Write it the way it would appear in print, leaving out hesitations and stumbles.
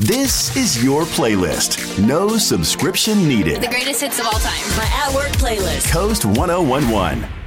This is your playlist. No subscription needed. The greatest hits of all time. My at-work playlist. Coast 1011.